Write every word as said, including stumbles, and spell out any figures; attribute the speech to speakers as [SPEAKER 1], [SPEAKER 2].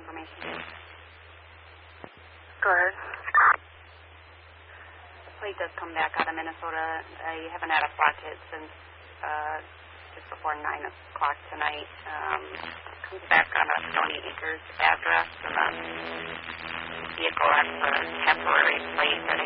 [SPEAKER 1] information.
[SPEAKER 2] Go ahead.
[SPEAKER 1] Plate does come back out of Minnesota. I haven't had a flat hit since uh, just before nine o'clock tonight. Um, comes back on a Stony Acres address, and the vehicle has a temporary plate that